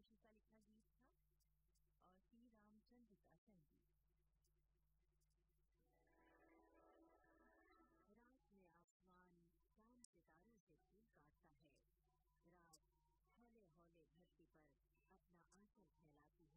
जोशी का लिखा गीत था और टी रामचंद्र का संगीत। रात में आसमान चांद सितारों से फूल काटता है। रात हौले हौले धरती पर अपना आंचल फैलाती है।